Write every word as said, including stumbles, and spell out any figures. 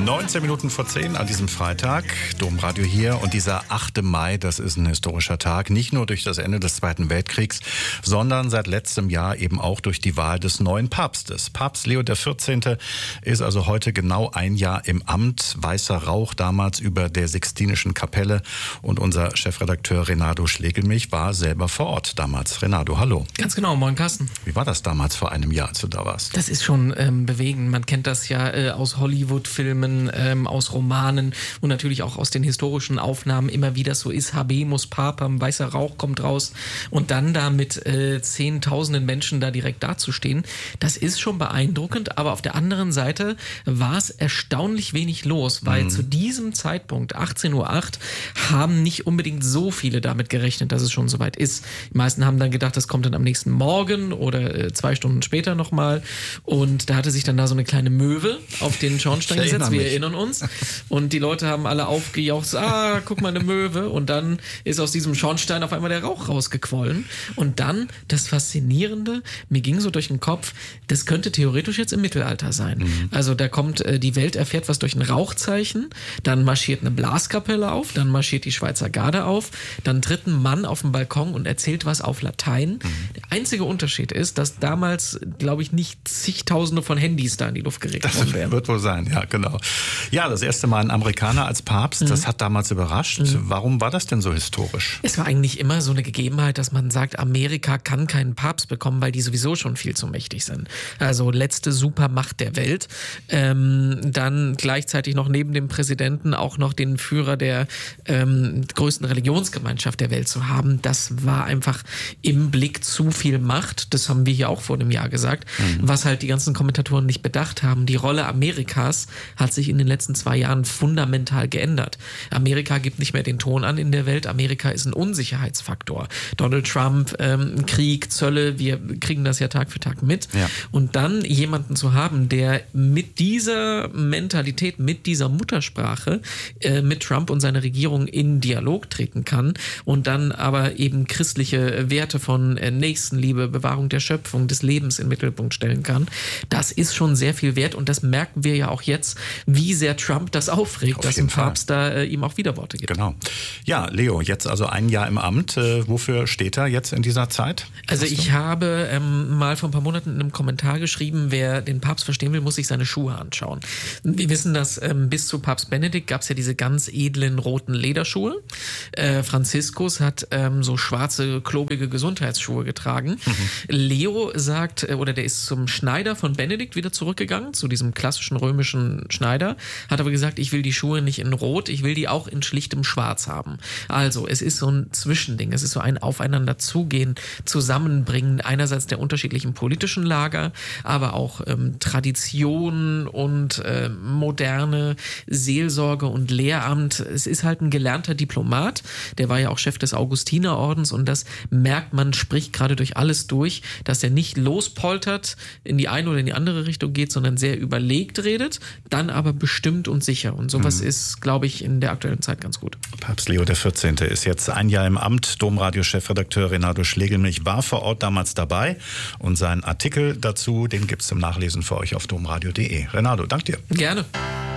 neunzehn Minuten vor zehn an diesem Freitag, Domradio hier. Und dieser achte Mai, das ist ein historischer Tag. Nicht nur durch das Ende des Zweiten Weltkriegs, sondern seit letztem Jahr eben auch durch die Wahl des neuen Papstes. Papst Leo der vierzehnte ist also heute genau ein Jahr im Amt. Weißer Rauch damals über der Sixtinischen Kapelle. Und unser Chefredakteur Renato Schlegelmilch war selber vor Ort damals. Renato, hallo. Ganz genau, moin Carsten. Wie war das damals vor einem Jahr, als du da warst? Das ist schon ähm, bewegend. Man kennt das ja äh, aus Hollywood-Filmen, ähm, aus Romanen und natürlich auch aus den historischen Aufnahmen. Immer wie das so ist, Habemus Papam, weißer Rauch kommt raus. Und dann da mit äh, zehntausenden Menschen da direkt dazustehen, das ist schon beeindruckend. Aber auf der anderen Seite war es erstaunlich wenig los, weil mhm. zu diesem Zeitpunkt, achtzehn Uhr acht, haben nicht unbedingt so viele damit gerechnet, dass es schon soweit ist. Die meisten haben dann gedacht, das kommt dann am nächsten Morgen oder äh, zwei Stunden später nochmal. Und da hatte sich dann da so eine kleine Möwe auf den Schornstein gesetzt. Wir erinnern uns. Und die Leute haben alle aufgejaucht, ah, guck mal, eine Möwe. Und dann ist aus diesem Schornstein auf einmal der Rauch rausgequollen. Und dann das Faszinierende, mir ging so durch den Kopf, das könnte theoretisch jetzt im Mittelalter sein. Mhm. Also da kommt, äh, die Welt erfährt was durch ein Rauchzeichen, dann marschiert eine Blaskapelle auf, dann marschiert die Schweizer Garde auf, dann tritt ein Mann auf den Balkon und erzählt was auf Latein. Mhm. Der einzige Unterschied ist, dass damals, glaube ich, nicht zigtausende von Handys da in die Luft geregt worden wären. Das wird wohl sein, ja, genau. Ja, das erste Mal ein Amerikaner als Papst, mhm. das hat damals überrascht. Mhm. Warum war das denn so historisch? Es war eigentlich immer so eine Gegebenheit, dass man sagt, Amerika kann keinen Papst bekommen, weil die sowieso schon viel zu mächtig sind. Also letzte Supermacht der Welt. Ähm, dann gleichzeitig noch neben dem Präsidenten auch noch den Führer der ähm, größten Religionsgemeinschaft der Welt zu haben, das war einfach im Blick zu viel Macht. Das haben wir hier auch vor einem Jahr gesagt, mhm. was halt die ganzen Kommentatoren nicht bedacht haben. Die Rolle Amerikas hat sich in den letzten zwei Jahren fundamental geändert. Amerika gibt nicht mehr den Ton an in der Welt. Amerika ist ein Unsicherheitsfaktor. Donald Trump, ähm, Krieg, Zölle, wir kriegen das ja Tag für Tag mit. Ja. Und dann jemanden zu haben, der mit dieser Mentalität, mit dieser Muttersprache äh, mit Trump und seiner Regierung in Dialog treten kann und dann aber eben christliche Werte von äh, Nächstenliebe, Bewahrung der Schöpfung, des Lebens in den Mittelpunkt stellen kann, das ist schon sehr viel wert und das merken wir ja auch jetzt, wie sehr Trump das aufregt, Auf dass ein Papst da äh, ihm auch Widerworte gibt. Genau. Ja, Leo, jetzt also ein Jahr im Amt. Äh, wofür steht er jetzt in dieser Zeit? Also ich habe ähm, mal vor ein paar Monaten in einem Kommentar geschrieben, wer den Papst verstehen will, muss sich seine Schuhe anschauen. Wir wissen, dass ähm, bis zu Papst Benedikt gab es ja diese ganz edlen roten Lederschuhe. Äh, Franziskus hat ähm, so schwarze, klobige Gesundheitsschuhe getragen. Mhm. Leo sagt, äh, oder der ist zum Schneider von Benedikt wieder zurückgegangen, zu diesem klassischen römischen Schneider, hat aber gesagt, ich will die Schuhe nicht in Rot, ich will die auch in schlichtem Schwarz haben. Also es ist so ein Zwischending, es ist so ein Aufeinanderzugehen, Zusammenbringen einerseits der unterschiedlichen politischen Lager, aber auch ähm, Tradition und äh, moderne Seelsorge und Lehramt. Es ist halt ein gelernter Diplomat, der war ja auch Chef des Augustinerordens und das merkt man, spricht gerade durch alles durch, dass er nicht lospoltert, in die eine oder in die andere Richtung geht, sondern sehr überlegt redet, dann aber bestimmt und sicher. Und sowas mhm. ist, glaube ich, in der aktuellen Zeit ganz gut. Papst Leo der vierzehnte ist jetzt ein Jahr im Amt. Domradio-Chefredakteur Renato Schlegelmilch war vor Ort damals dabei und seinen Artikel dazu, den gibt es zum Nachlesen für euch auf domradio punkt de. Renato, danke dir. Gerne.